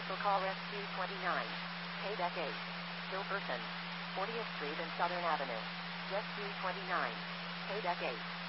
Also call SQ29. Quebec 8. Gilberton. 40th Street and Southern Avenue. SQ29. Quebec 8.